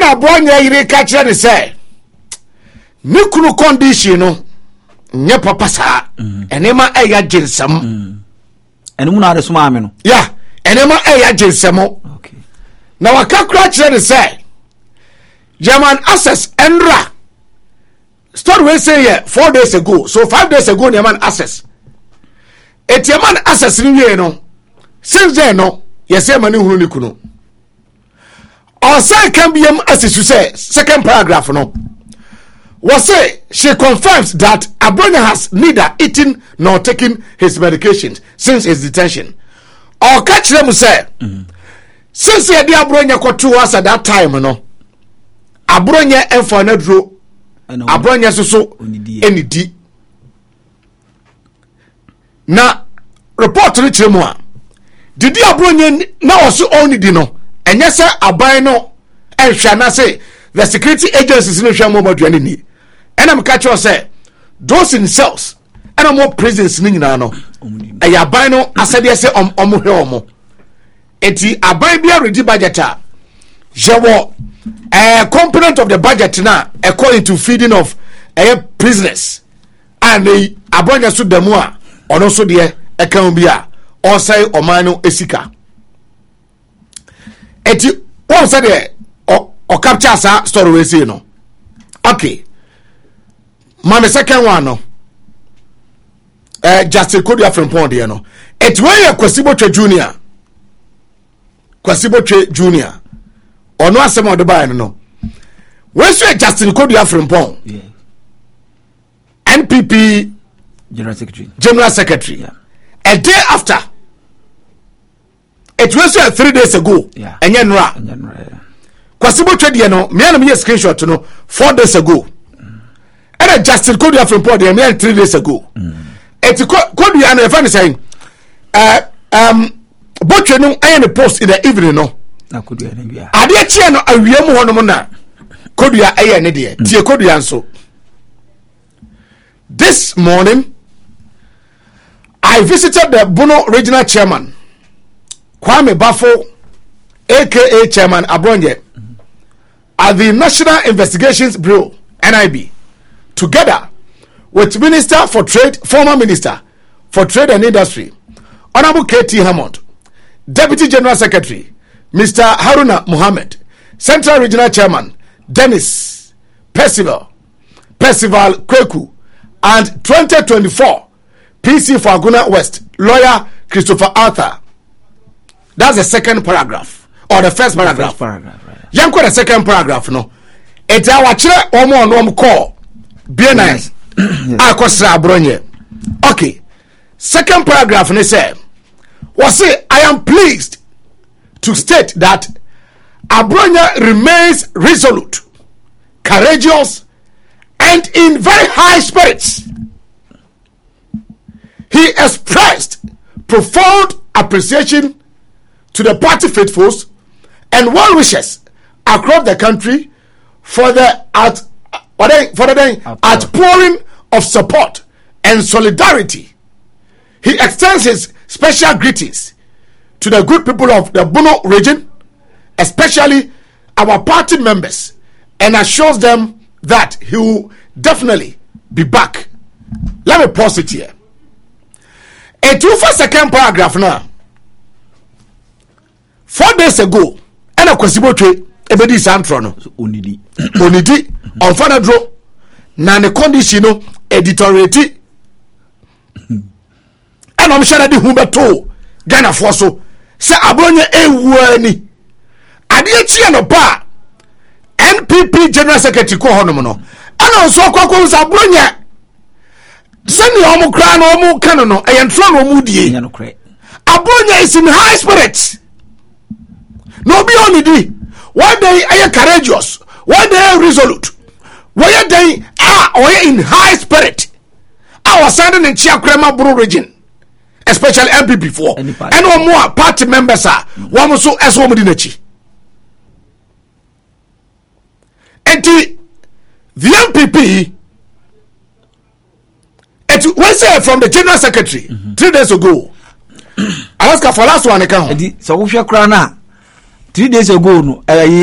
ana Abronya yire ka kire ne say nikunu condition no nye papa sa enema eya ginsam enemu na resoma ame no ya enema eya ginsam okay na wakakura kire ne say German access enra story we say 4 days ago so 5 days ago the man access etiaman access ni we no since then no yes mani hunu ni kuno or say can be access to say second paragraph no was say she confirms that Abronya has neither eaten nor taken his medications since his detention or catch them say since the Abronya kotu us at that time no Abronya enfo na duro Abronya so enidi na report ni chemu a didi Abronya na oso onidi no enye se aban no ehwa na say the security agencies no hwa mo badwane ni ena me catch us say those in cells ena more prisons ni nyina no eya aban no asade se omo hwe omo eti aban bia ready budget a jewo a component of the budget now according to feeding of prisoners and the Abronya so demu a ono so de e kan bia o say omano esika eti won say de o capture sa story we say no okay mama second one no Justin Kodua Frimpong de no eti we Kwasibotwe Junior ono asem odeba no we so Justin Kodua Frimpong NPP General Secretary yeah. A day after it was 3 days ago enye nra Kwasibotwe de no me na me screenshot no 4 days ago and Justin Kodua Frimpong de me 3 days ago it Kodua na fan saying Botwe no aye post in the evening no na Kodua na bia ade chia no awiem honom na Kodua aye ne de tie Kodua nso this morning I visited the Bono regional chairman Kwame Bafo aka Chairman Abronya at the National Investigations Bureau NIB together with former Minister for Trade and Industry Honorable KT Hammond, Deputy General Secretary Mr. Haruna Mohammed, Central Regional Chairman Dennis Percival Kweku, and 2024 PC for Aguna West lawyer Christopher Arthur. That's the second paragraph or the first paragraph. Right. Yanko the second paragraph no. It's our chere omo call. Bien nice. Akosra Abronya. Okay. Second paragraph ne say was say I am pleased to state that Abronya remains resolute, courageous, and in very high spirits. He expressed profound appreciation to the party faithfuls and well wishes across the country for the outpouring of support and solidarity. He extends his special greetings to the good people of the Bono region, especially our party members, and assures them that he will definitely be back. Let me pause it here. A 2-second paragraph now. 4 days ago, and a Kwasibotwe ebedi santro no onidi on fanadro na ne condition no editorate and I'm sure that who beto Ghana for so say Abronya ewuani ade chia no ba NPP General Secretary ko honom no and also kwakwo say Abronya send the omo kra no omo kan no eyentro no omo die Abronya is in high spirits. No be only di. One day are courageous. One day are resolute. One day are in high spirit. Our standing in Chiakrema Buru region, especially MPP for and no more party members are one so as one dinachi. And the MPP it was from the General Secretary 3 days ago. I ask for last one account. So we shall crown 3 days ago no